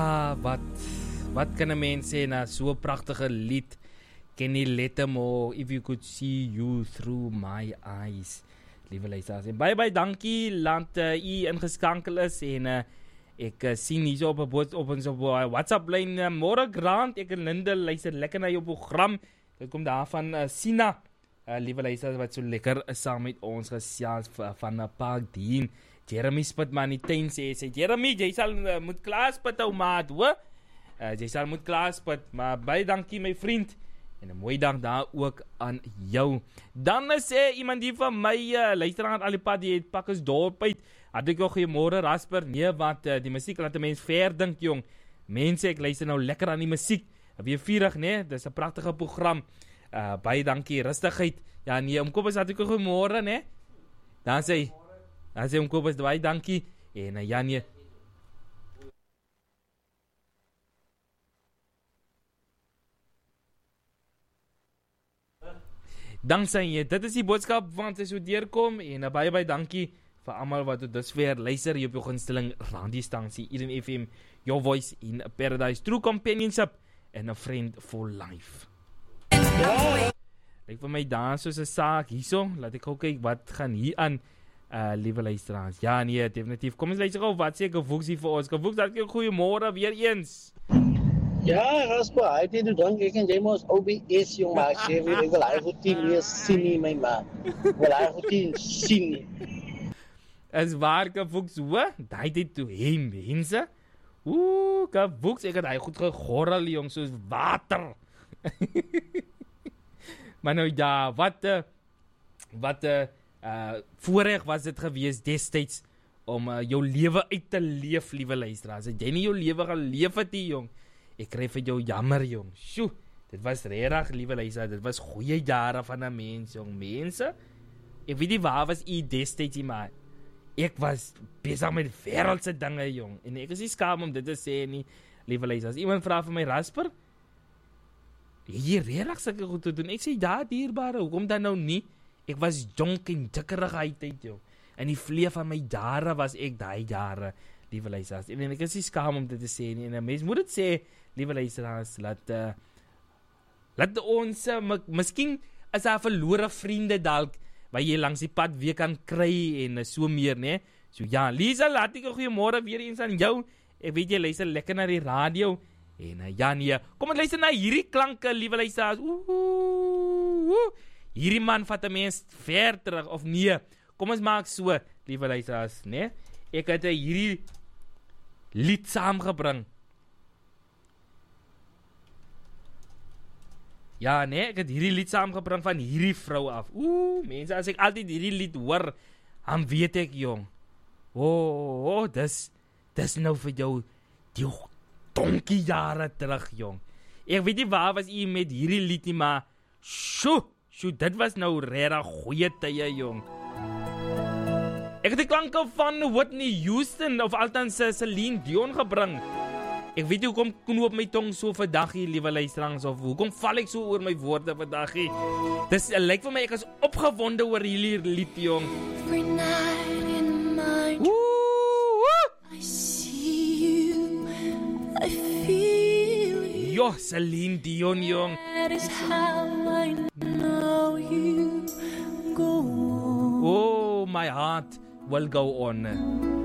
Wat kan 'n mens sê na so 'n pragtige lied? Can you let them more if you could see you through my eyes? Liewe luisteraars, en baie dankie dat u ingeskakel is en ek sien hierso op ons WhatsApp lyn môre Grant, ek en Linde luister lekker na jou program. Dit kom daar van Sina. Liewe luisteraars wat so lekker saam met ons gesels van Park Dean. Jeremy Spitman die tuin sê Jeremy, jy sal moet klaar spit ou maat, hoor? Jy sal moet klaar spit, maar baie dankie my vriend. En 'n mooi dag daar ook aan jou. Dan sê iemand hier van my, luisteraar al die pad, die het Pakkers dorp uit. Had ek ook goeiemôre Rasper. Nee, want die musiek laat 'n mens ver dink, jong. Mense, ek luister nou lekker aan die musiek. Weer vurig, nee, dis 'n pragtige program. Baie dankie, rustigheid. Ja nee, Kobus had ek ook goeiemôre, nee. Dan sê Kobus, baie dankie. En ja nee. Dankzij jy, dit is die boodskap want sy so deurkom en baie dankie vir almal wat tot dusver luister hier op jou gunsteling radiostasie Eden FM, your voice in paradise, true companionship and a friend for life. Ek vir my daar soos 'n saak hierso, laat ek gou kyk wat gaan hier aan, liewe luisteraars. Ja nee, definitief. Kom ons luister gou wat sê Gevoeks hier vir ons. Gevoeks, dat ek goeiemôre weer eens. Ja, Rasper, hy het dit drank ek en jy mos OBS jong maar sê weer ek wil hy goed nie sien nie my ma. Wil hy goed sien nie. As waar Gevoeks hoor, daai dit toe hê mense. Gevoeks, ek het hy goed gegorrel jong soos water. Maar nou ja, wat voorreg was dit gewees destyds om jou lewe uit te leef, liewe luisteraars. As jy nie jou lewe geleef het nie jong. Ek kry vir jou jammer jong. Sjoe, dit was regtig liewe luisteraars, dit was goeie jare van 'n mens jong. Mense, ek weet nie waar was u destyds nie, maar ek was besig met wêreldse dinge jong. En ek is nie skaam om dit te sê nie, liewe luisteraars. Iemand vra vir my Rasper, jy regtig sulke goed te doen. Ek sê ja, dierbare, hoekom dan nou nie? Ek was jonk en jikkerig uit jong. En die vlee van my jare was ek daai jare, liewe luisteraars. En ek is nie skaam om dit te sê nie. En 'n mens moet dit sê, liewe luisteraars, laat ons miskien as daar verlore vriende dalk waar jy langs die pad weer kan kry en so meer, né? So ja, Lisa, laat ek 'n goeiemôre weer eens aan jou. Ek weet jy luister lekker na die radio. En ja nee, kom ons luister na hierdie klanke, liewe luisteraars. Hierdie man vat 'n mens ver terug of nee. Kom ons maak so, liewe luisteraars, né? Ek het hierdie lied saamgebring. Ja, nee, ek het hierdie lied saamgebring van hierdie vrou af. Mense, as ek altyd hierdie lied hoor, dan weet ek jong. Dis nou vir jou die donkie jare terug jong. Ek weet nie waar was u met hierdie lied nie, maar sjoe, dit was nou regtig goeie tye jong. Ek het die klanke van Whitney Houston of althans Celine Dion gebring. Ek weet nie hoekom knoop my tong so vandag hier, liewe luisteraars, of hoekom val ek so oor my woorde vandag hier. Dis lyk vir my ek is opgewonde oor hierdie lied jong. Every night in my I see you, I feel you. Jo, Celine Dion jong. That is how I know you go on. Oh, my heart will go on.